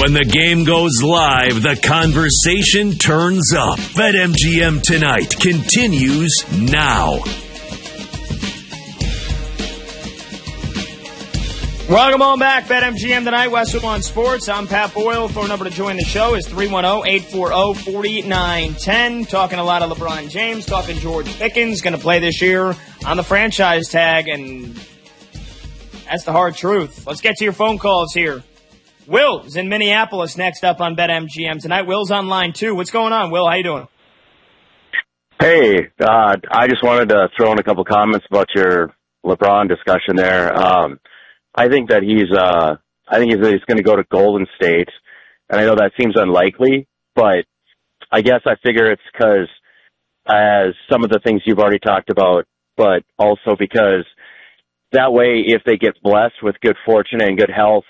When the game goes live, the conversation turns up. BetMGM Tonight continues now. Welcome on back, BetMGM Tonight, Westwood One Sports. I'm Pat Boyle. Phone number to join the show is 310-840-4910. Talking a lot of LeBron James, talking George Pickens, going to play this year on the franchise tag, and that's the hard truth. Let's get to your phone calls here. Will's in Minneapolis next up on BetMGM Tonight. Will's on line 2. What's going on, Will? How you doing? Hey, I just wanted to throw in a couple comments about your LeBron discussion there. I think that he's going to go to Golden State, and I know that seems unlikely, but I guess I figure it's because as some of the things you've already talked about, but also because that way, if they get blessed with good fortune and good health,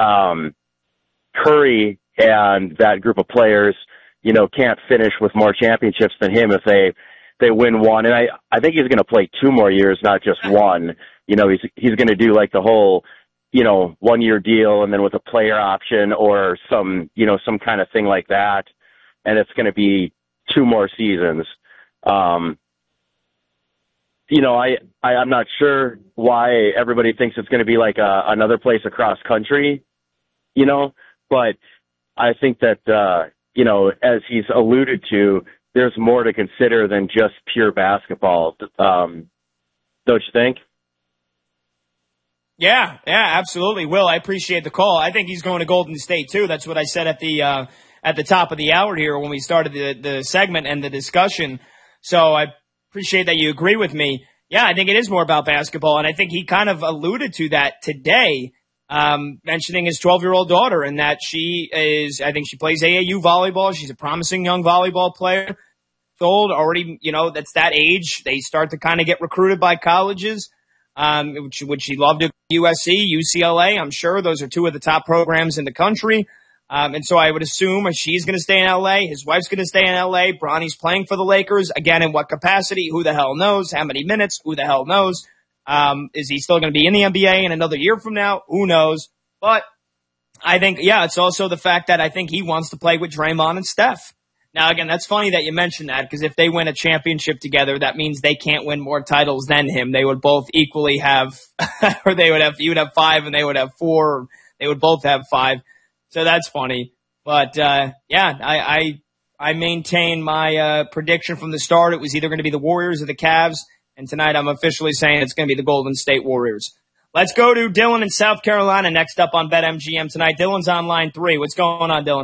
Curry and that group of players, you know, can't finish with more championships than him if they win one. And I think he's going to play 2 more years, not just one. You know, he's going to do like the whole, you know, 1-year deal and then with a player option or some kind of thing like that. And it's going to be 2 more seasons. You know, I'm not sure why everybody thinks it's going to be like another place across country, you know, but I think that, you know, as he's alluded to, there's more to consider than just pure basketball. Don't you think? Yeah, absolutely. Will, I appreciate the call. I think he's going to Golden State too. That's what I said at the top of the hour here when we started the segment and the discussion. So I appreciate that you agree with me. Yeah, I think it is more about basketball, and I think he kind of alluded to that today, mentioning his 12-year-old daughter and that I think she plays AAU volleyball. She's a promising young volleyball player. Old already, you know, that's that age. They start to kind of get recruited by colleges. Would she love to go to USC, UCLA? I'm sure those are 2 of the top programs in the country. And so I would assume she's going to stay in LA. His wife's going to stay in LA. Bronny's playing for the Lakers. Again, in what capacity? Who the hell knows? How many minutes? Who the hell knows? Is he still going to be in the NBA in another year from now? Who knows? But I think, yeah, it's also the fact that I think he wants to play with Draymond and Steph. Now, again, that's funny that you mentioned that because if they win a championship together, that means they can't win more titles than him. They would both equally have, or you would have 5 and they would have 4. Or they would both have 5. So that's funny. But, yeah, I maintain my prediction from the start. It was either going to be the Warriors or the Cavs. And tonight I'm officially saying it's going to be the Golden State Warriors. Let's go to Dylan in South Carolina next up on BetMGM Tonight. Dylan's on line 3. What's going on, Dylan?